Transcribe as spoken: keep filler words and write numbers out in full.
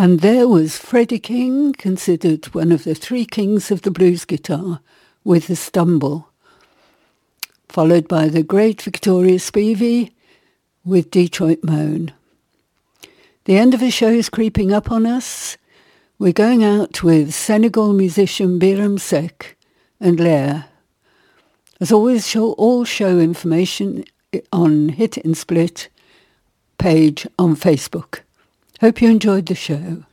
And there was Freddie King, considered one of the three kings of the blues guitar, with The Stumble, followed by the great Victoria Spivey with Detroit Moan. The end of the show is creeping up on us. We're going out with Senegal musician Biram Seck and Lair. As always, show, all show information on Hit and Split page on Facebook. Hope you enjoyed the show.